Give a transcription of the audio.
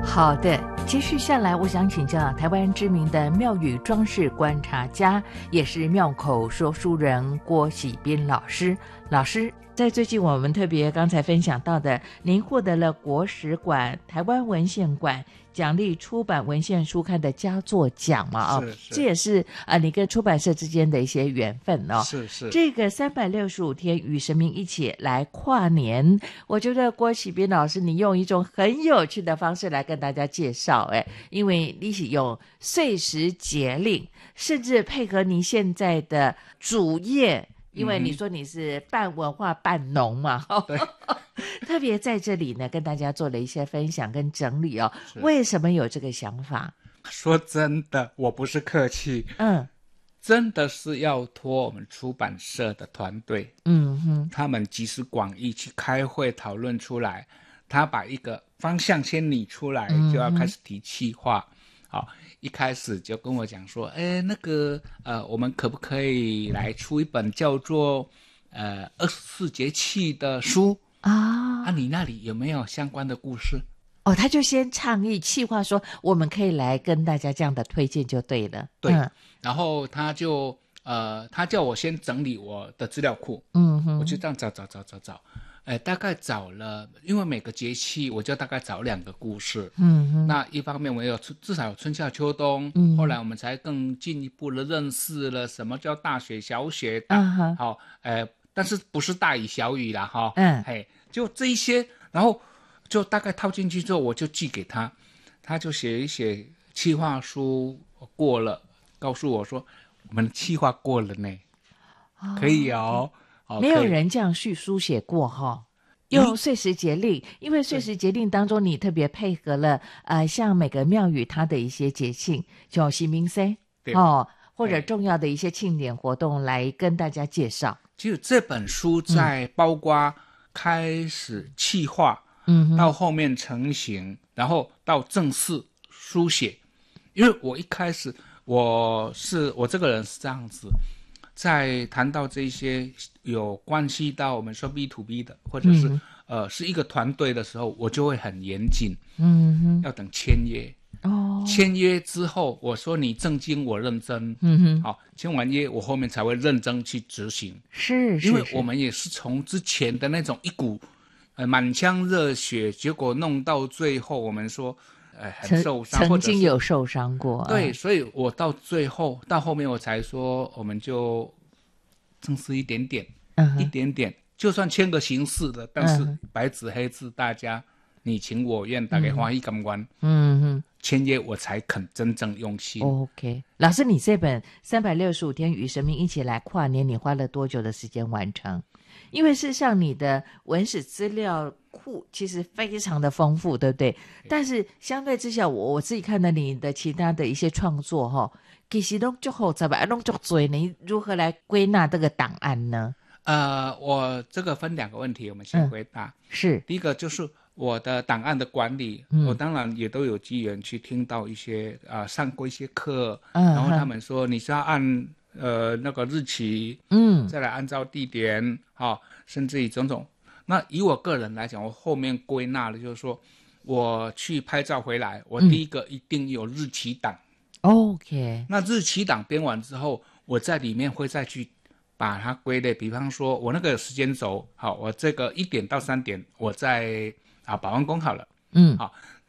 好的，接续下来，我想请教台湾知名的庙宇装饰观察家，也是庙口说书人郭喜斌老师。老师，在最近我们特别刚才分享到的，您获得了国史馆、台湾文献馆奖励出版文献书刊的佳作奖嘛？这也是你跟出版社之间的一些缘分哦。 是这个365天与神明一起来跨年，我觉得郭喜斌老师你用一种很有趣的方式来跟大家介绍，因为你是用岁时节令，甚至配合您现在的主业。因为你说你是半文化半农嘛， 对， 特别在这里呢跟大家做了一些分享跟整理哦。为什么有这个想法？ 说真的，我不是客气，真的是要托我们出版社的团队，他们集思广益去开会讨论出来，他把一个方向先拟出来，就要开始提企划。好，一开始就跟我讲说，我们可不可以来出一本叫做24节气的书啊？你那里有没有相关的故事？ 他就先倡议企划说，我们可以来跟大家这样的推荐就对了。 对，然后他就他叫我先整理我的资料库，我就这样找。大概找了，因为每个节气我就大概找2个故事。那一方面我有至少有春夏秋冬，后来我们才更进一步的认识了什么叫大雪小雪，好，但是不是大雨小雨啦，哈，就这一些，然后就大概套进去之后，我就寄给他，他就写一写企划书过了，告诉我说我们企划过了呢，可以哦。 没有人这样书写过哈，用岁时节令，因为岁时节令当中你特别配合了像每个庙宇它的一些节庆，就喜明生或者重要的一些庆典活动来跟大家介绍。 其实这本书在包括开始企划，到后面成型，然后到正式书写，因为我一开始我这个人是这样子。在谈到这些有关系到我们说 B to B 的，或者是是一个团队的时候，我就会很严谨，要等签约。签约之后，我说你正经，我认真，好，签完约，我后面才会认真去执行。 是， 因为我们也是从之前的那种一股满腔热血，结果弄到最后，我们说很受伤， 曾经有受伤过。 对，所以我到最后到后面我才说，我们就正式一点点，一点点，就算签个形式的，但是白纸黑字，大家你情我愿，大家欢喜甘愿，签约我才肯真正用心。 OK， 老师，你这本365天与神明一起来跨年，你花了多久的时间完成？因为事实上你的文史资料库其实非常的丰富，对不对？但是相对之下，我自己看到你的其他的一些创作其实都很复杂吧，都很多，你如何来归纳这个档案呢？ 我这个分2个问题，我们先回答。 是， 第一个就是我的档案的管理，我当然也都有机缘去听到一些上过一些课，然后他们说你是要按那个日期，再来按照地点，甚至于种种。那以我个人来讲，我后面归纳了，就是说我去拍照回来，我第一个一定有日期档。 OK， 那日期档编完之后，我在里面会再去把它归类，比方说我那个时间轴，好，我这个1点到3点我在保安宫好了，好，